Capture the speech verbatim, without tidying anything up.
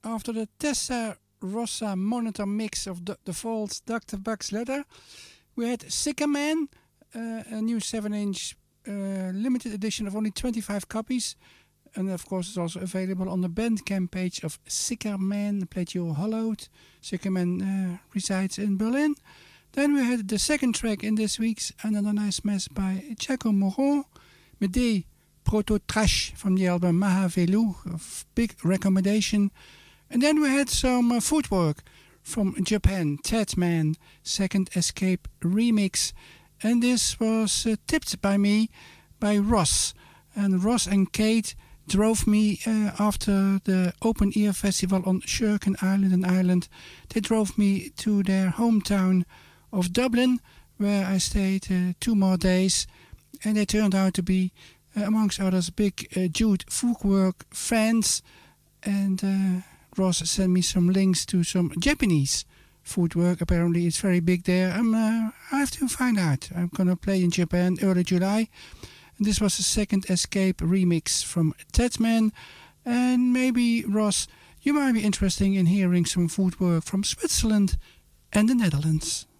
After the Tessa Rossa monitor mix of the, the Falls Doctor Buck's Letter, we had Sicker Man, uh, a new seven inch uh, limited edition of only twenty-five copies. And of course, it's also available on the Bandcamp page of Sicker Man, played you hollowed. Sicker Man uh, resides in Berlin. Then we had the second track in this week's Another Nice Mess by Jaco Moron, Medei Proto Trash from the album Mahavelu, a big recommendation. And then we had some uh, footwork from Japan, Tatman, Second Escape remix. And this was uh, tipped by me by Ross. And Ross and Kate drove me uh, after the Open Ear Festival on Sherkin Island in Ireland. They drove me to their hometown of Dublin, where I stayed uh, two more days. And they turned out to be, uh, amongst others, big uh, Jude Footwork fans. And uh, Ross sent me some links to some Japanese footwork. Apparently it's very big there. I'm, uh, I have to find out. I'm gonna play in Japan early July. And this was a Second Escape remix from Tatman. And maybe, Ross, you might be interested in hearing some footwork from Switzerland and the Netherlands.